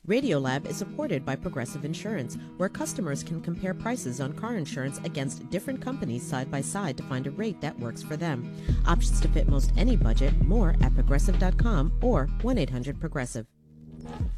Radiolab is supported by Progressive Insurance, where customers can compare prices on car insurance against different companies side by side to find a rate that works for them. Options to fit most any budget. More at progressive.com or 1-800-Progressive.